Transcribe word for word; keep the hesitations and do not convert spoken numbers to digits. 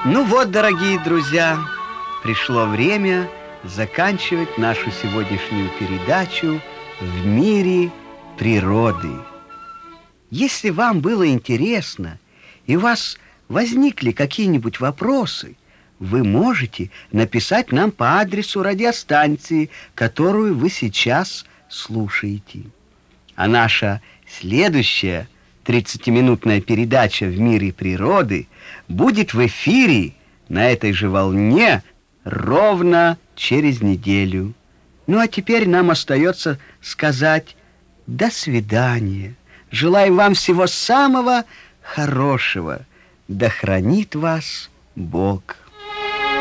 Ну вот, дорогие друзья, пришло время заканчивать нашу сегодняшнюю передачу «В мире природы». Если вам было интересно и у вас возникли какие-нибудь вопросы, вы можете написать нам по адресу радиостанции, которую вы сейчас слушаете. А наша следующая тридцатиминутная передача «В мире природы» будет в эфире на этой же волне ровно через неделю. Ну а теперь нам остается сказать до свидания. Желаю вам всего самого хорошего. Да хранит вас Бог.